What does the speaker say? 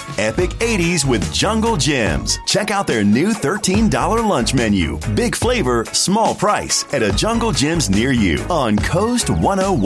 Epic 80s with Jungle Gyms. Check out their new $13 lunch menu. Big flavor, small price at a Jungle Gyms near you on Coast 101.